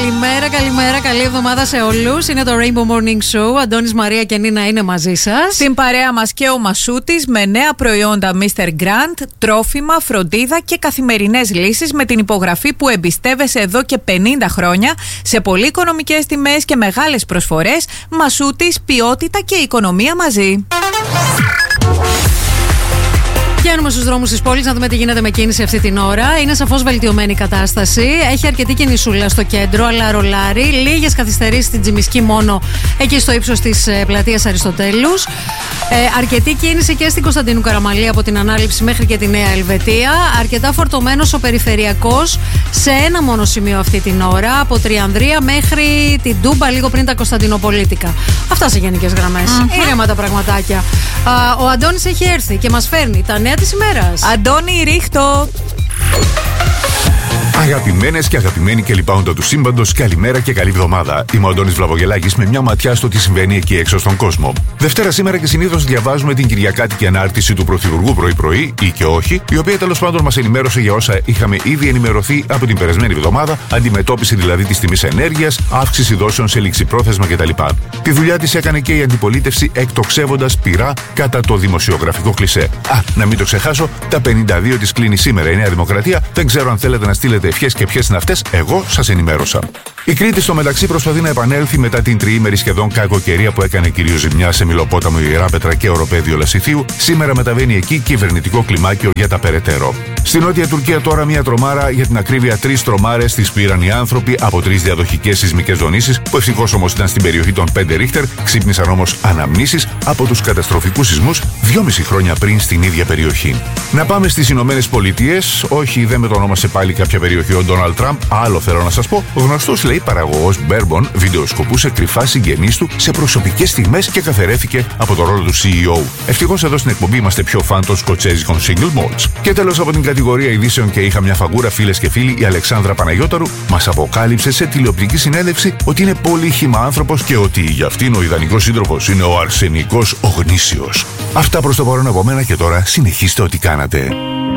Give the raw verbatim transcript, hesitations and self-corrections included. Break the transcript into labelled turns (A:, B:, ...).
A: Καλημέρα, καλημέρα, καλή εβδομάδα σε όλους. Είναι το Rainbow Morning Show. Αντώνης, Μαρία και Νίνα είναι μαζί σας.
B: Στην παρέα μας και ο Μασούτης με νέα προϊόντα μίστερ Grant, τρόφιμα, φροντίδα και καθημερινές λύσεις με την υπογραφή που εμπιστεύεσαι εδώ και πενήντα χρόνια σε πολύ οικονομικές τιμές και μεγάλες προσφορές. Μασούτης, ποιότητα και οικονομία μαζί.
A: Βγαίνουμε στους δρόμους της πόλης να δούμε τι γίνεται με κίνηση αυτή την ώρα. Είναι σαφώς βελτιωμένη η κατάσταση. Έχει αρκετή κινησούλα στο κέντρο, αλλά ρολάρι. Λίγες καθυστερήσεις στην Τζιμισκή μόνο, εκεί στο ύψος της πλατείας Αριστοτέλους. Ε, αρκετή κίνηση και στην Κωνσταντίνου Καραμαλή από την Ανάληψη μέχρι και τη Νέα Ελβετία. Αρκετά φορτωμένος ο περιφερειακός σε ένα μόνο σημείο αυτή την ώρα, από Τριανδρία μέχρι την Τούμπα, λίγο πριν τα Κωνσταντινοπολίτικα. Αυτά σε γενικές γραμμές. Mm-hmm. Ήρεμα τα πραγματάκια. Α, ο Αντώνης έχει έρθει και μας φέρνει τα νέα της ημέρας.
B: Αντώνη, ρίχτω!
C: Αγαπημένες και αγαπημένοι και λοιπάοντα του σύμπαντος, καλημέρα και καλή εβδομάδα. Είμαι ο Αντώνης Βλαβογελάκης με μια ματιά στο τι συμβαίνει εκεί έξω στον κόσμο. Δευτέρα σήμερα και συνήθως διαβάζουμε την κυριακάτικη ανάρτηση του Πρωθυπουργού πρωί-πρωί ή και όχι, η οποία τέλος πάντων μας ενημέρωσε για όσα είχαμε ήδη ενημερωθεί από την περασμένη εβδομάδα, αντιμετώπιση δηλαδή της τιμής ενέργειας, αύξηση δόσεων σε ληξιπρόθεσμα κτλ. Τη δουλειά της έκανε και η αντιπολίτευση εκτοξεύοντας πειρά κατά το δημοσιογραφικό κλισέ. Α, να μην το ξεχάσω, τα πενήντα δύο της κλείνει σήμερα η Νέα Δημοκρατία. Δεν ξέρω αν θέλετε να στείλετε ευχές και ποιες είναι αυτές, εγώ σας ενημέρωσα. Η Κρήτη στο μεταξύ προσπαθεί να επανέλθει μετά την τριήμερη σχεδόν κακοκαιρία που έκανε κυρίως ζημιά σε Μιλοπόταμο, Ιεράπετρα και Οροπέδιο Λασιθίου. Σήμερα μεταβαίνει εκεί κυβερνητικό κλιμάκιο για τα περαιτέρω. Στην Νότια Τουρκία τώρα μια τρομάρα, για την ακρίβεια τρεις τρομάρες τις πήραν οι άνθρωποι από τρεις διαδοχικές σεισμικές δονήσεις, που ευτυχώς όμως ήταν στην περιοχή των πέντε Ρίχτερ, ξύπνησαν όμως αναμνήσεις από τους καταστροφικούς σεισμούς δυόμιση χρόνια πριν στην ίδια περιοχή. Να πάμε στις Ηνωμένες Πολιτείες. Όχι, δεν μετονόμασε πάλι κάποια περιοχή ο Ντόναλντ Τραμπ, άλλο θέλω να σας πω. Ο γνωστός, λέει, παραγωγός Μπέρμπον βιντεοσκοπούσε κρυφά συγγενείς του σε προσωπικές στιγμές και καθαιρέθηκε από το ρόλο του σι ι ο. Ευτυχώς εδώ στην εκπομπή είμαστε πιο φαν των σκοτσέζικων single malts. Και τέλος, από την κατηγορία ειδήσεων και είχα μια φαγούρα, φίλες και φίλοι, η Αλεξάνδρα Παναγιώταρου μας αποκάλυψε σε τηλεοπτική συνέντευξη ότι είναι πολύ χύμα άνθρωπος και ότι για αυτήν ο ιδανικός σύντροφος είναι ο αρσενικός ο γνήσιος. Αυτά προς το παρόν από μένα και τώρα συνεχίστε ό,τι κάνατε.